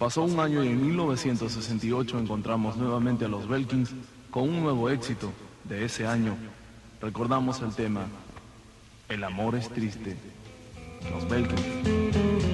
Pasó un año y en 1968 encontramos nuevamente a los Belkins con un nuevo éxito de ese año. Recordamos el tema El amor es triste, los Belkins.